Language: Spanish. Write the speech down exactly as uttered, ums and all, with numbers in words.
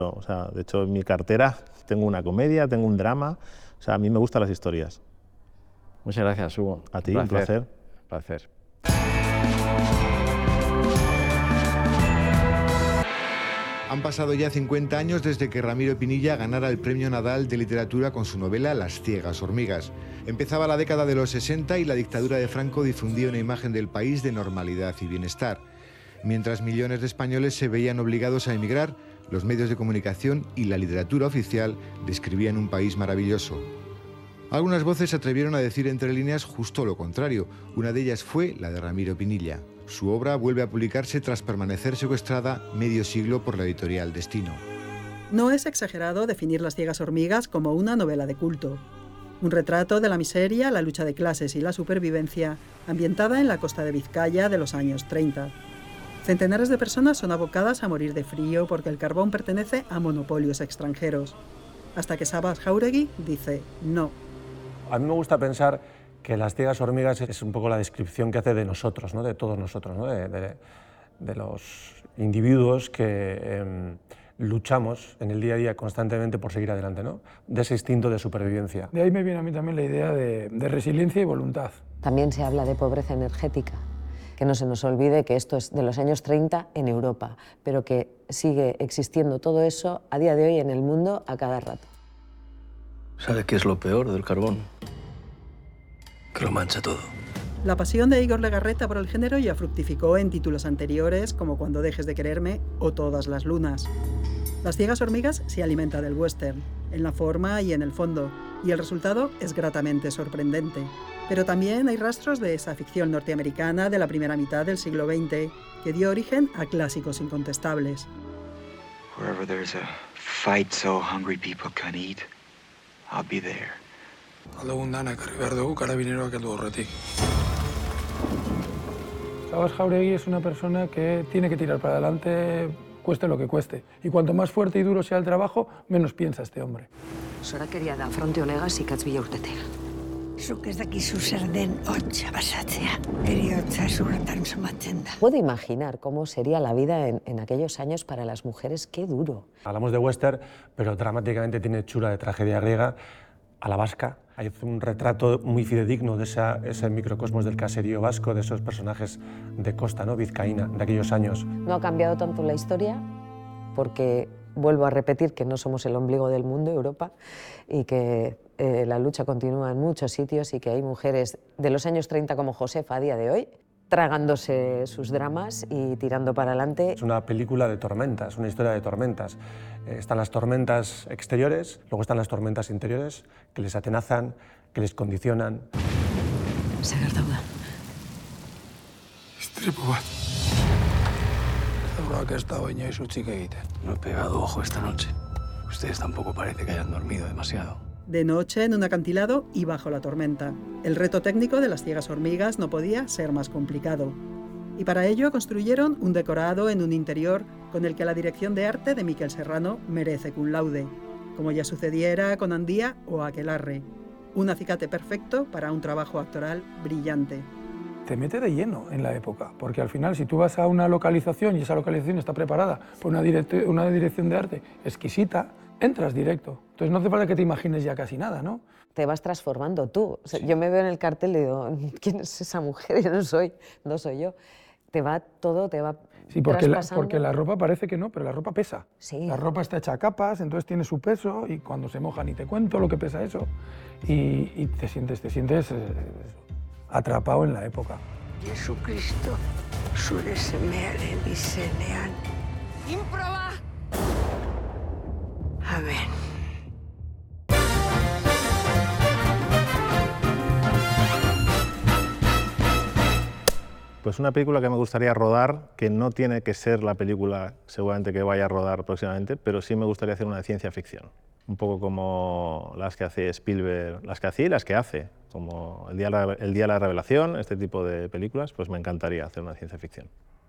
O sea, de hecho, en mi cartera tengo una comedia, tengo un drama. O sea, a mí me gustan las historias. Muchas gracias, Hugo. A ti, un placer. Un placer. Han pasado ya cincuenta años desde que Ramiro Pinilla ganara el Premio Nadal de Literatura con su novela Las ciegas hormigas. Empezaba la década de los sesenta y la dictadura de Franco difundía una imagen del país de normalidad y bienestar. Mientras millones de españoles se veían obligados a emigrar, los medios de comunicación y la literatura oficial describían un país maravilloso. Algunas voces se atrevieron a decir entre líneas justo lo contrario. Una de ellas fue la de Ramiro Pinilla. Su obra vuelve a publicarse tras permanecer secuestrada medio siglo por la editorial Destino. No es exagerado definir Las ciegas hormigas como una novela de culto. Un retrato de la miseria, la lucha de clases y la supervivencia, ambientada en la costa de Vizcaya de los años treinta. Centenares de personas son abocadas a morir de frío porque el carbón pertenece a monopolios extranjeros. Hasta que Sabas Jauregui dice no. A mí me gusta pensar que Las ciegas hormigas es un poco la descripción que hace de nosotros, ¿no? De todos nosotros, ¿no? de, de, de los individuos que eh, luchamos en el día a día constantemente por seguir adelante, ¿no? De ese instinto de supervivencia. De ahí me viene a mí también la idea de, de resiliencia y voluntad. También se habla de pobreza energética, que no se nos olvide que esto es de los años treinta en Europa, pero que sigue existiendo todo eso a día de hoy en el mundo a cada rato. ¿Sabe qué es lo peor del carbón? Que lo mancha todo. La pasión de Igor Legarreta por el género ya fructificó en títulos anteriores, como Cuando dejes de quererme o Todas las lunas. Las ciegas hormigas se alimenta del western, en la forma y en el fondo, y el resultado es gratamente sorprendente. Pero también hay rastros de esa ficción norteamericana de la primera mitad del siglo veinte, que dio origen a clásicos incontestables. Wherever there's a fight so hungry people can eat, I'll be there. Aldo gundan ekarri behar dugu karabineroak heldu horretik. Sabas Jauregui es una persona que tiene que tirar para adelante, cueste lo que cueste. Y cuanto más fuerte y duro sea el trabajo, menos piensa este hombre. Zorakeria da fronte honegaz ikatzbila urtetik. Zuk ez dakizu zer den hotza basatzea. Heriotza zurretan somatzen da. Puedo imaginar cómo sería la vida en, en aquellos años para las mujeres. Qué duro. Hablamos de western, pero dramáticamente tiene hechura de tragedia griega a la vasca. Hay un retrato muy fidedigno de esa, ese microcosmos del caserío vasco, de esos personajes de costa, ¿no? Vizcaína, de aquellos años. No ha cambiado tanto la historia porque vuelvo a repetir que no somos el ombligo del mundo, Europa, y que eh, la lucha continúa en muchos sitios y que hay mujeres de los años treinta como Josefa a día de hoy, tragándose sus dramas y tirando para adelante. Es una película de tormentas, una historia de tormentas. Eh, están las tormentas exteriores, luego están las tormentas interiores que les atenazan, que les condicionan. Zer gertatu da? Istripu bat. Zaurak ez dago inoiz utzik egiten. No he pegado ojo esta noche. Ustedes tampoco parece que hayan dormido demasiado. De noche, en un acantilado y bajo la tormenta. El reto técnico de Las ciegas hormigas no podía ser más complicado. Y para ello construyeron un decorado en un interior con el que la dirección de arte de Miquel Serrano merece cum laude, como ya sucediera con Andía o Aquelarre. Un acicate perfecto para un trabajo actoral brillante. Te mete de lleno en la época, porque al final si tú vas a una localización y esa localización está preparada por una, direct- una dirección de arte exquisita, entras directo. Entonces no hace falta que te imagines ya casi nada, ¿no? Te vas transformando tú. O sea, sí. Yo me veo en el cartel y digo, ¿quién es esa mujer? Yo no soy, no soy yo. Te va todo, te va Sí, porque la, traspasando. porque la ropa parece que no, pero la ropa pesa. Sí. La ropa está hecha a capas, entonces tiene su peso y cuando se moja ni te cuento lo que pesa eso. Y, y te sientes, te sientes eh, atrapado en la época. Jesucristo, zure semearen izenean. Inproba! Amén. Pues una película que me gustaría rodar, que no tiene que ser la película seguramente que vaya a rodar próximamente, pero sí me gustaría hacer una de ciencia ficción. Un poco como las que hace Spielberg, las que hacía y las que hace, como El día, de la, El día de la revelación, este tipo de películas, pues me encantaría hacer una de ciencia ficción.